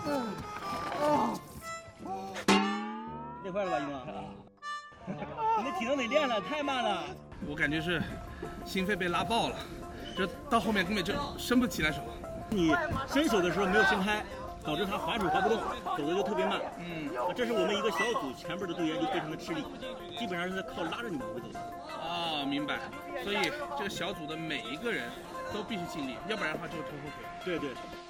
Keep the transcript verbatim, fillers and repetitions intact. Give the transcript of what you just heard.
累坏了吧，一诺？你的体能得练了，太慢了。 我感觉是心肺被拉爆了，就到后面根本就伸不起来手。 你伸手的时候没有伸开，导致他划手划不动，走的就特别慢。 嗯， 这是我们一个小组前边的队员就非常的吃力，基本上是在靠拉着你往回走的。 哦，明白。所以这个小组的每一个人都必须尽力，要不然的话就会拖后腿。 对对。